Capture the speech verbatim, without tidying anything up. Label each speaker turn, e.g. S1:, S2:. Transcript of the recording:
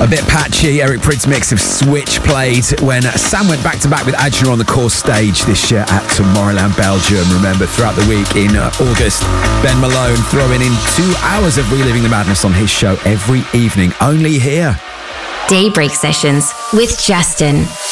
S1: A bit patchy, Eric Prydz mix of Switch played when Sam went back-to-back with Adjuna on the core stage this year at Tomorrowland, Belgium. Remember, throughout the week in uh, August, Ben Malone throwing in two hours of Reliving the Madness on his show every evening, only here.
S2: Daybreak Sessions with Justin.